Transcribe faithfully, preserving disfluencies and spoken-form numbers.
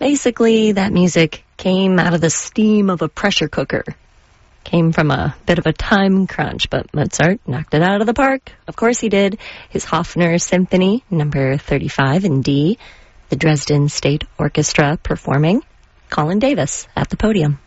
Basically, that music came out of the steam of a pressure cooker. Came from a bit of a time crunch, but Mozart knocked it out of the park. Of course he did. His Hofner Symphony, number thirty-five in D, the Dresden State Orchestra performing, Colin Davis at the podium.